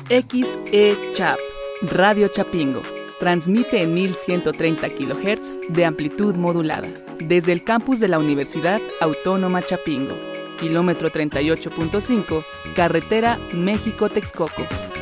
XE Chap, Radio Chapingo. Transmite en 1130 kHz de amplitud modulada. Desde el campus de la Universidad Autónoma Chapingo. Kilómetro 38.5, carretera México-Texcoco.